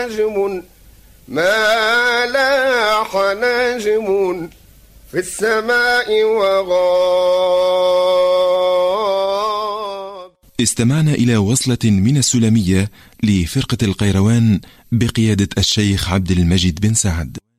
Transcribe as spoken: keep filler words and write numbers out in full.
نجم ما لاح نجم في السماء وغاب. استمعنا إلى وصلة من السلمية لفرقة القيروان بقيادة الشيخ عبد المجيد بن سعد.